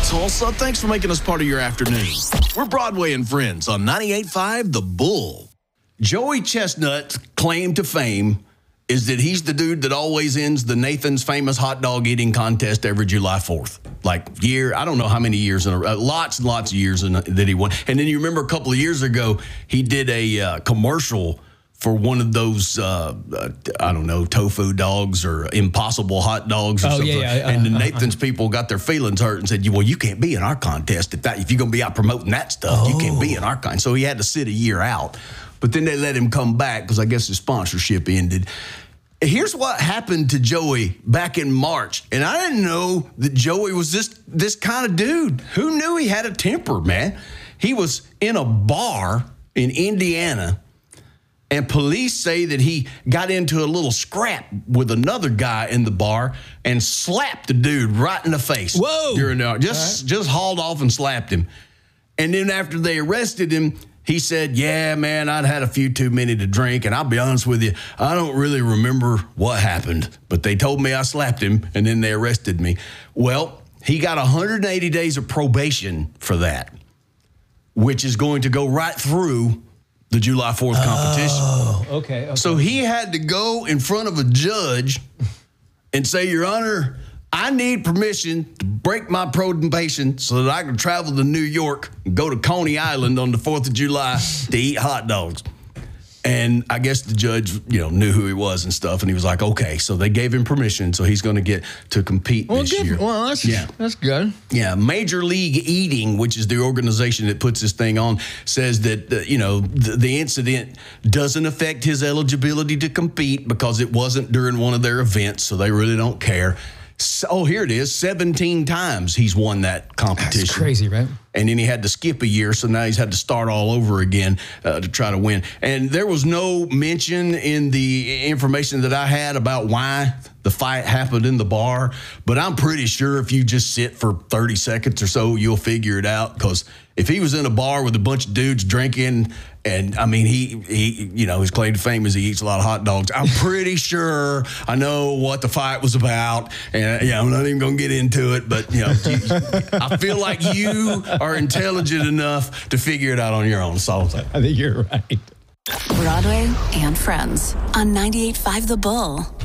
Tulsa, thanks for making us part of your afternoon. We're Broadway and Friends on 98.5 The Bull. Joey Chestnut's claim to fame is that he's the dude that always ends the Nathan's Famous Hot Dog Eating Contest every July 4th. I don't know how many years, lots and lots of years that he won. And then you remember a couple of years ago, he did a commercial for one of those, tofu dogs or impossible hot dogs or something. And the Nathan's people got their feelings hurt and said, well, you can't be in our contest. If you're going to be out promoting that stuff, you can't be in our contest. So he had to sit a year out. But then they let him come back because I guess his sponsorship ended. Here's what happened to Joey back in March. And I didn't know that Joey was this kind of dude. Who knew he had a temper, man? He was in a bar in Indiana, and police say that he got into a little scrap with another guy in the bar and slapped the dude right in the face. Whoa! Just hauled off and slapped him. And then after they arrested him, he said, yeah, man, I'd had a few too many to drink, and I'll be honest with you, I don't really remember what happened, but they told me I slapped him, and then they arrested me. Well, he got 180 days of probation for that, which is going to go right through the July 4th competition. Oh, okay. So he had to go in front of a judge and say, Your Honor, I need permission to break my probation so that I can travel to New York and go to Coney Island on the 4th of July to eat hot dogs. And I guess the judge, knew who he was and stuff, and he was like, okay. So they gave him permission, so he's going to get to compete this year. Well, that's good. Yeah, Major League Eating, which is the organization that puts this thing on, says that, the incident doesn't affect his eligibility to compete because it wasn't during one of their events, so they really don't care. So, here it is. 17 times he's won that competition. That's crazy, right? And then he had to skip a year, so now he's had to start all over again to try to win. And there was no mention in the information that I had about why the fight happened in the bar. But I'm pretty sure if you just sit for 30 seconds or so, you'll figure it out. Because if he was in a bar with a bunch of dudes drinking, and I mean, he his claim to fame is he eats a lot of hot dogs. I'm pretty sure I know what the fight was about, and I'm not even going to get into it. But I feel like you are intelligent enough to figure it out on your own. That's all I'm saying. I think you're right. Broadway and Friends on 98.5 The Bull.